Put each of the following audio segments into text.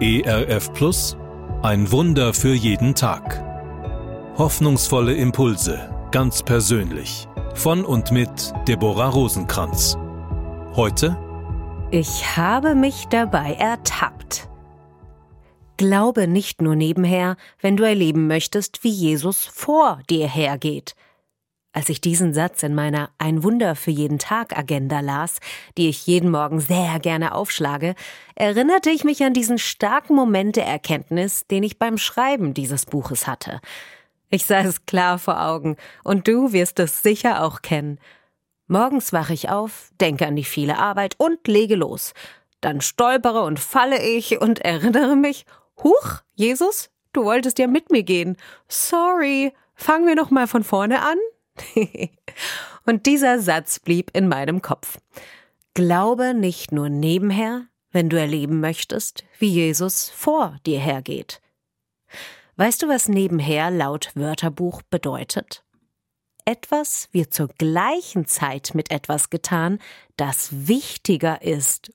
ERF Plus, ein Wunder für jeden Tag. Hoffnungsvolle Impulse, ganz persönlich. Von und mit Deborah Rosenkranz. Heute: Ich habe mich dabei ertappt. Glaube nicht nur nebenher, wenn du erleben möchtest, wie Jesus vor dir hergeht. Als ich diesen Satz in meiner Ein Wunder für jeden Tag Agenda las, die ich jeden Morgen sehr gerne aufschlage, erinnerte ich mich an diesen starken Moment der Erkenntnis, den ich beim Schreiben dieses Buches hatte. Ich sah es klar vor Augen, und du wirst es sicher auch kennen. Morgens wache ich auf, denke an die viele Arbeit und lege los. Dann stolpere und falle ich und erinnere mich: Huch, Jesus, du wolltest ja mit mir gehen. Sorry, fangen wir noch mal von vorne an? Und dieser Satz blieb in meinem Kopf. Glaube nicht nur nebenher, wenn du erleben möchtest, wie Jesus vor dir hergeht. Weißt du, was nebenher laut Wörterbuch bedeutet? Etwas wird zur gleichen Zeit mit etwas getan, das wichtiger ist.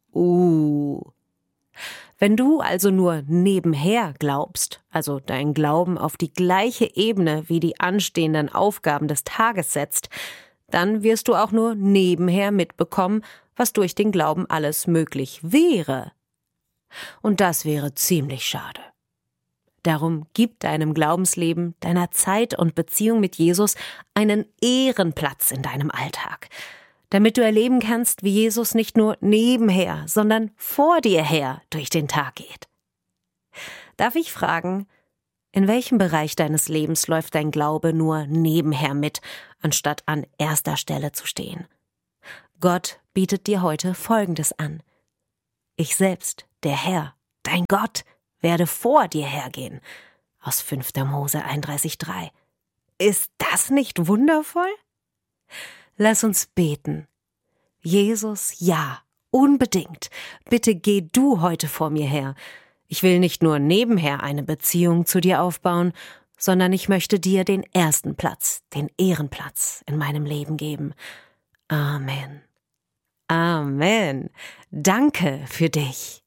Wenn du also nur nebenher glaubst, also deinen Glauben auf die gleiche Ebene wie die anstehenden Aufgaben des Tages setzt, dann wirst du auch nur nebenher mitbekommen, was durch den Glauben alles möglich wäre. Und das wäre ziemlich schade. Darum gib deinem Glaubensleben, deiner Zeit und Beziehung mit Jesus einen Ehrenplatz in deinem Alltag, damit du erleben kannst, wie Jesus nicht nur nebenher, sondern vor dir her durch den Tag geht. Darf ich fragen, in welchem Bereich deines Lebens läuft dein Glaube nur nebenher mit, anstatt an erster Stelle zu stehen? Gott bietet dir heute Folgendes an: Ich selbst, der Herr, dein Gott, werde vor dir hergehen. Aus 5. Mose 31,3. Ist das nicht wundervoll? Lass uns beten. Jesus, ja, unbedingt. Bitte geh du heute vor mir her. Ich will nicht nur nebenher eine Beziehung zu dir aufbauen, sondern ich möchte dir den ersten Platz, den Ehrenplatz in meinem Leben geben. Amen. Amen. Danke für dich.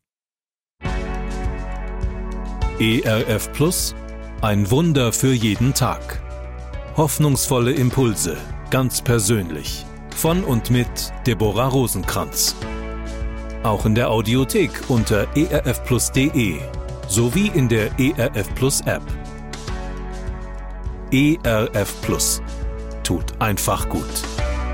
ERF Plus, ein Wunder für jeden Tag. Hoffnungsvolle Impulse, ganz persönlich. Von und mit Deborah Rosenkranz. Auch in der Audiothek unter erfplus.de sowie in der ERF Plus App. ERF Plus. Tut einfach gut.